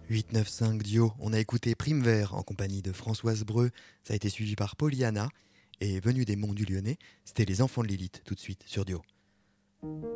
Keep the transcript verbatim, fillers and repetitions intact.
huit neuf cinq Dio, on a écouté Prime Vert en compagnie de Françoise Breu, ça a été suivi par Pollyanna, et Venu des Monts du Lyonnais, c'était Les Enfants de Lilith tout de suite sur Dio.